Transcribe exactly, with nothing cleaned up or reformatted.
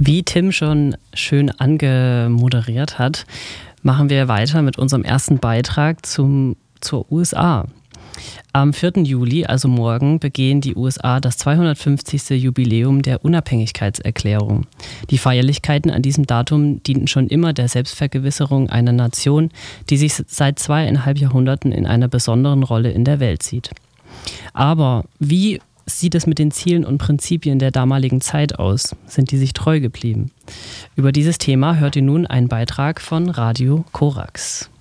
Wie Tim schon schön angemoderiert hat, machen wir weiter mit unserem ersten Beitrag zum, zur U S A. Am vierten Juli, also morgen, begehen die U S A das zweihundertfünfzigste Jubiläum der Unabhängigkeitserklärung. Die Feierlichkeiten an diesem Datum dienten schon immer der Selbstvergewisserung einer Nation, die sich seit zweieinhalb Jahrhunderten in einer besonderen Rolle in der Welt sieht. Aber wie sieht es mit den Zielen und Prinzipien der damaligen Zeit aus? Sind die sich treu geblieben? Über dieses Thema hört ihr nun einen Beitrag von Radio Korax.